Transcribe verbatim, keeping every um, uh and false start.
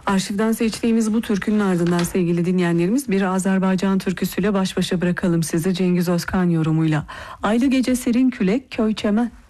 Arşivden seçtiğimiz bu türkünün ardından sevgili dinleyenlerimiz bir Azerbaycan türküsüyle baş başa bırakalım sizi Cengiz Özkan yorumuyla. Aylı gece serin külek köy çemen.